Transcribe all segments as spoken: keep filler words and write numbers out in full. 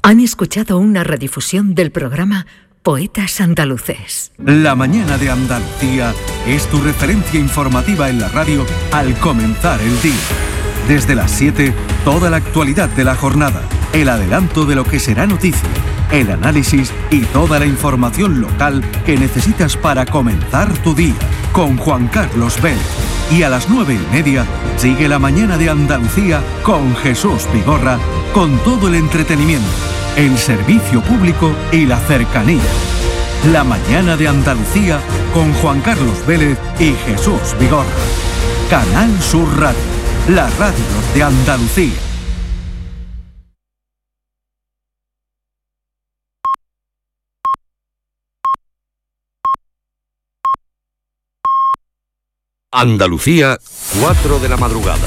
Han escuchado una redifusión del programa Poetas Andaluces. La mañana de Andalucía es tu referencia informativa en la radio al comenzar el día. Desde las siete, toda la actualidad de la jornada, el adelanto de lo que será noticia, el análisis y toda la información local que necesitas para comenzar tu día. Con Juan Carlos Vélez. Y a las nueve y media, sigue la mañana de Andalucía con Jesús Vigorra, con todo el entretenimiento, el servicio público y la cercanía. La mañana de Andalucía con Juan Carlos Vélez y Jesús Vigorra. Canal Sur Radio, la radio de Andalucía. Andalucía, cuatro de la madrugada.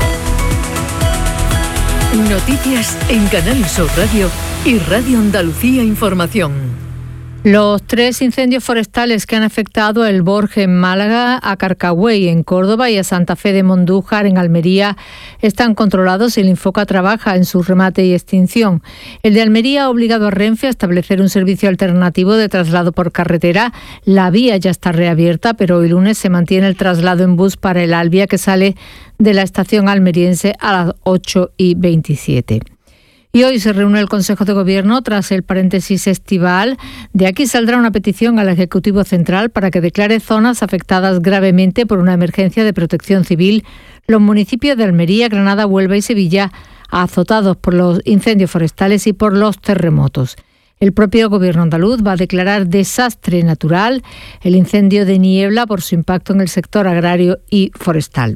Noticias en Canal Sur Radio y Radio Andalucía Información. Los tres incendios forestales que han afectado a El Borje en Málaga, a Carcagüey en Córdoba y a Santa Fe de Mondújar en Almería están controlados y el Infoca trabaja en su remate y extinción. El de Almería ha obligado a Renfe a establecer un servicio alternativo de traslado por carretera. La vía ya está reabierta, pero hoy lunes se mantiene el traslado en bus para el Albia, que sale de la estación almeriense a las ocho y veintisiete. Y hoy se reúne el Consejo de Gobierno tras el paréntesis estival. De aquí saldrá una petición al Ejecutivo Central para que declare zonas afectadas gravemente por una emergencia de protección civil los municipios de Almería, Granada, Huelva y Sevilla, azotados por los incendios forestales y por los terremotos. El propio Gobierno andaluz va a declarar desastre natural el incendio de Niebla por su impacto en el sector agrario y forestal.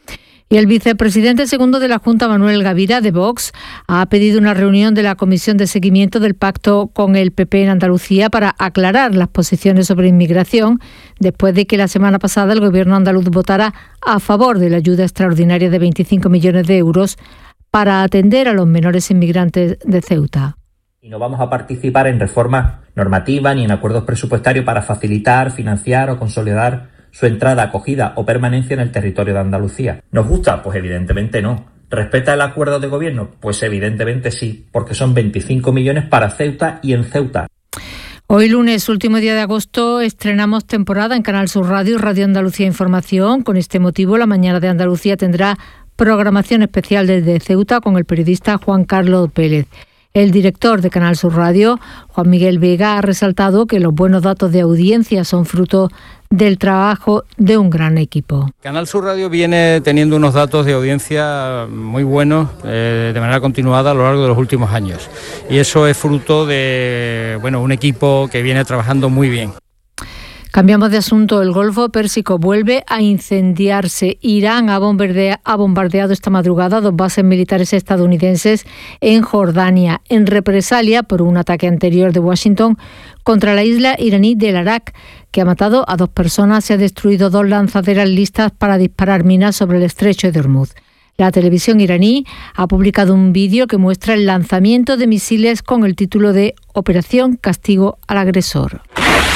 Y el vicepresidente segundo de la Junta, Manuel Gavira, de Vox, ha pedido una reunión de la Comisión de Seguimiento del Pacto con el P P en Andalucía para aclarar las posiciones sobre inmigración, después de que la semana pasada el Gobierno andaluz votara a favor de la ayuda extraordinaria de veinticinco millones de euros para atender a los menores inmigrantes de Ceuta. Y no vamos a participar en reformas normativas ni en acuerdos presupuestarios para facilitar, financiar o consolidar su entrada, acogida o permanencia en el territorio de Andalucía. ¿Nos gusta? Pues evidentemente no. ¿Respeta el acuerdo de gobierno? Pues evidentemente sí, porque son veinticinco millones para Ceuta y en Ceuta. Hoy lunes, último día de agosto, estrenamos temporada en Canal Sur Radio y Radio Andalucía Información. Con este motivo, la mañana de Andalucía tendrá programación especial desde Ceuta con el periodista Juan Carlos Vélez. El director de Canal Sur Radio, Juan Miguel Vega, ha resaltado que los buenos datos de audiencia son fruto del trabajo de un gran equipo. Canal Sur Radio viene teniendo unos datos de audiencia muy buenos eh, de manera continuada a lo largo de los últimos años. Y eso es fruto de bueno, un equipo que viene trabajando muy bien. Cambiamos de asunto. El Golfo Pérsico vuelve a incendiarse. Irán ha, bombardea, ha bombardeado esta madrugada dos bases militares estadounidenses en Jordania, en represalia por un ataque anterior de Washington contra la isla iraní del Arak, que ha matado a dos personas y ha destruido dos lanzaderas listas para disparar minas sobre el estrecho de Hormuz. La televisión iraní ha publicado un vídeo que muestra el lanzamiento de misiles con el título de Operación Castigo al Agresor.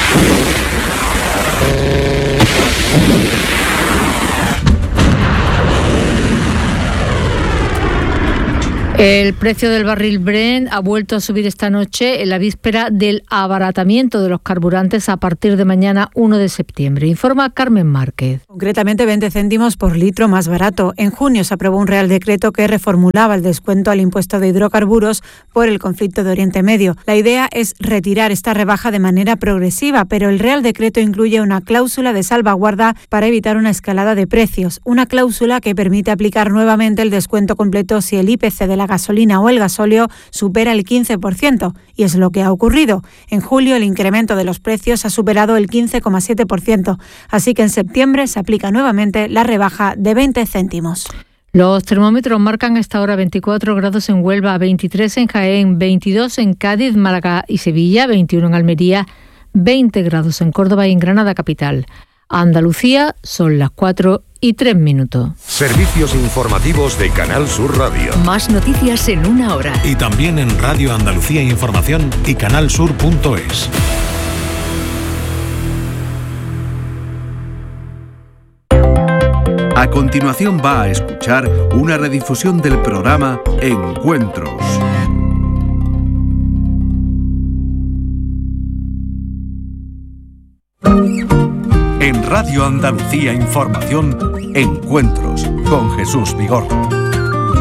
El precio del barril Brent ha vuelto a subir esta noche en la víspera del abaratamiento de los carburantes a partir de mañana uno de septiembre. Informa Carmen Márquez. Concretamente veinte céntimos por litro más barato. En junio se aprobó un Real Decreto que reformulaba el descuento al impuesto de hidrocarburos por el conflicto de Oriente Medio. La idea es retirar esta rebaja de manera progresiva, pero el Real Decreto incluye una cláusula de salvaguarda para evitar una escalada de precios. Una cláusula que permite aplicar nuevamente el descuento completo si el I P C de la gasolina o el gasóleo supera el quince por ciento, y es lo que ha ocurrido. En julio el incremento de los precios ha superado el quince coma siete por ciento, así que en septiembre se aplica nuevamente la rebaja de veinte céntimos. Los termómetros marcan a esta hora veinticuatro grados en Huelva, veintitrés en Jaén, veintidós en Cádiz, Málaga y Sevilla, veintiuno en Almería, veinte grados en Córdoba y en Granada capital. Andalucía son las cuatro y tres minutos. Servicios informativos de Canal Sur Radio. Más noticias en una hora. Y también en Radio Andalucía Información y canalsur punto es. A continuación va a escuchar una redifusión del programa Encuentros. En Radio Andalucía Información, Encuentros con Jesús Vigorra.